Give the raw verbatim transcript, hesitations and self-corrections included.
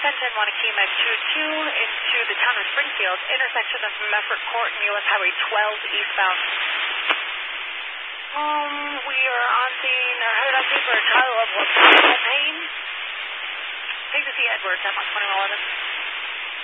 ten ten one Key Med two two into the town of Springfield, intersection of Mefford Court and U S Highway twelve eastbound. Um, we are on scene, or headed on scene for a child level of pain. Take to see Edwards, M one twenty-one eleven.